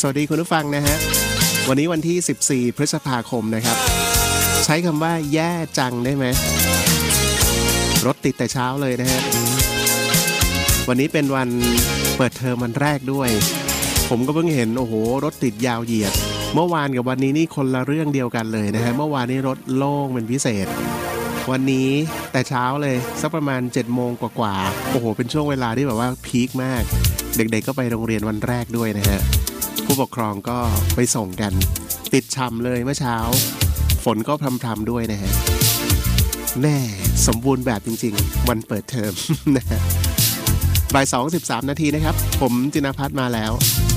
สวัสดีคุณผู้ฟังนะฮะวันนี้วันที่14พฤษภาคมนะครับใช้คำว่าแย่จังได้ไหมรถติดแต่เช้าเลยนะฮะวันนี้เป็นวันเปิดเทอมวันแรกด้วยผมก็เพิ่งเห็นโอ้โหรถติดยาวเหยียดเมื่อวานกับวันนี้นี่คนละเรื่องเดียวกันเลยนะฮะเมื่อวานนี้รถโล่งเป็นพิเศษวันนี้แต่เช้าเลยสักประมาณ 7 โมงกว่าๆโอ้โหเป็นช่วงเวลาที่แบบว่าพีคมากเด็กๆก็ไปโรงเรียนวันแรกด้วยนะฮะผู้ปกครองก็ไปส่งกันติดช่ำเลยเมื่อเช้าฝนก็พรำๆด้วยนะฮะแน่สมบูรณ์แบบจริงๆวันเปิดเทอมนะฮะบ่าย 2:13 นาทีนะครับผมจินภัทรมาแล้ว